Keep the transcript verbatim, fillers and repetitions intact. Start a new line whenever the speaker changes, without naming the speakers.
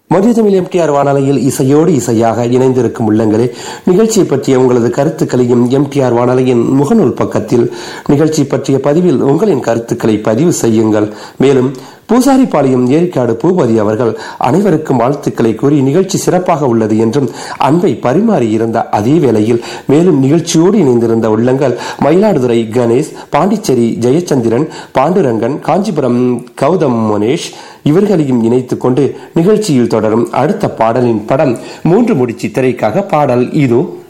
மதிய தமிழ் எம்டிஆர் வானொலியில் இசையோடு இசையாக இணைந்திருக்கும் உள்ளங்களே, நிகழ்ச்சியை பற்றிய உங்களது கருத்துக்களையும் எம்டிஆர் வானொலியின் முகநூல் பக்கத்தில் நிகழ்ச்சி பற்றிய பதிவில் உங்களின் கருத்துக்களை பதிவு செய்யுங்கள். மேலும் பூசாரிபாளையம் ஏரிக்காடு பூபதி அவர்கள் அனைவருக்கும் வாழ்த்துக்களை கூறி நிகழ்ச்சி சிறப்பாக உள்ளது என்றும் அன்பை பரிமாறி இருந்த அதே வேளையில் மேலும் நிகழ்ச்சியோடு இணைந்திருந்த உள்ளங்கள் மயிலாடுதுறை கணேஷ், பாண்டிச்சேரி ஜெயச்சந்திரன், பாண்டுரங்கன், காஞ்சிபுரம் கௌதம் மோனேஷ் இவர்களையும் இணைத்துக் கொண்டு நிகழ்ச்சியில் தொடரும் அடுத்த பாடலின் படம் மூன்று முடிச்சு திரைக்காக பாடல் இதோ.